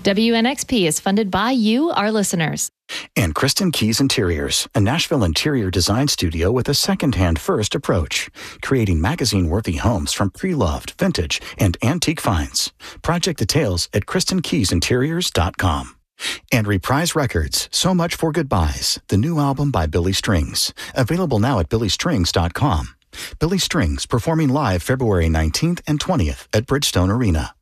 WNXP is funded by you, our listeners. And Kristen Keys Interiors, a Nashville interior design studio with a second-hand first approach, creating magazine-worthy homes from pre-loved, vintage, and antique finds. Project details at KristenKeysInteriors.com. And Reprise Records, So Much for Goodbyes, the new album by Billy Strings, available now at BillyStrings.com. Billy Strings performing live February 19th and 20th at Bridgestone Arena.